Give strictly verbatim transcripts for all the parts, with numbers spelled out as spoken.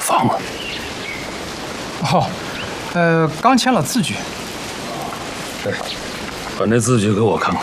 房子。 哦，呃，刚签了字据。 哎，把那字据给我看看。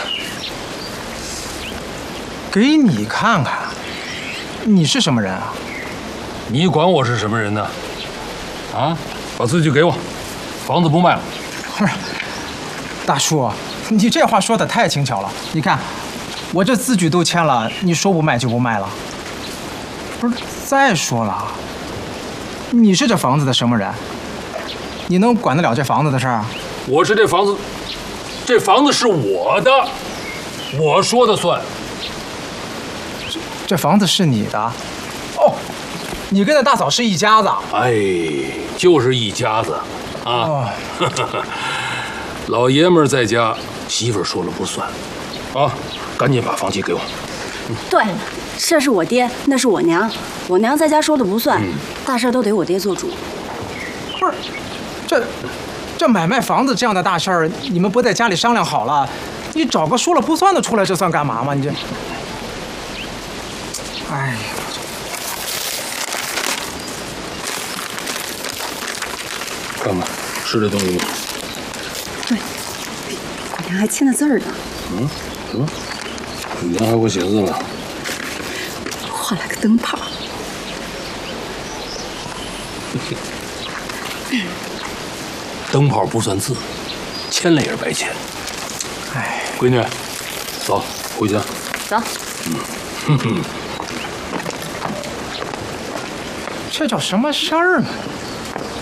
给你看看？你是什么人啊？ 你管我是什么人呢？啊，把字据给我，房子不卖了。 不是，大叔，你这话说的太轻巧了。你看，我这字据都签了，你说不卖就不卖了。不是，再说了，你是这房子的什么人？你能管得了这房子的事儿？ 我是这房子，这房子是我的，我说的算。 这这房子是你的？哦，你跟那大嫂是一家子？ 哎，就是一家子啊。哦、老爷们儿在家，媳妇儿说了不算。啊，赶紧把房契给我。 嗯、对，这是我爹，那是我娘，我娘在家说的不算，嗯、大事都得我爹做主。 不是。这，这买卖房子这样的大事儿，你们不在家里商量好了？你找个说了不算的出来，这算干嘛嘛？你这，哎呀！ 看看，是这东西吗？ 对，我娘还签了字儿呢。 嗯，什么？你娘还会写字了？ 画了个灯泡。 灯泡不算字，签了也是白签。哎，闺女，走，回家。 走。 嗯，哼哼。 这叫什么事儿嘛？